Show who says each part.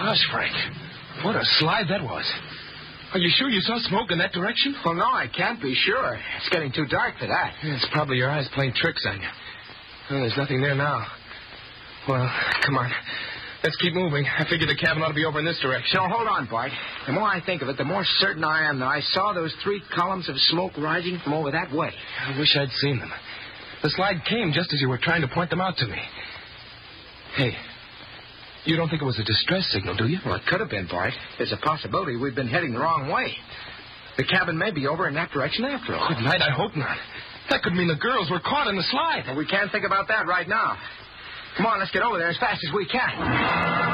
Speaker 1: Gosh, Frank, what a slide that was. Are you sure you saw smoke in that direction?
Speaker 2: Well, no, I can't be sure. It's getting too dark for that.
Speaker 1: Yeah, it's probably your eyes playing tricks on you. Well, there's nothing there now. Well, come on. Let's keep moving. I figure the cabin ought to be over in this direction.
Speaker 2: So, hold on, Bart. The more I think of it, the more certain I am that I saw those 3 columns of smoke rising from over that way.
Speaker 1: I wish I'd seen them. The slide came just as you were trying to point them out to me. Hey, you don't think it was a distress signal, do you?
Speaker 2: Well, it could have been, Bart. There's a possibility we've been heading the wrong way. The cabin may be over in that direction after all.
Speaker 1: Good night, I hope not. That could mean the girls were caught in the slide.
Speaker 2: Well, we can't think about that right now. Come on, let's get over there as fast as we can.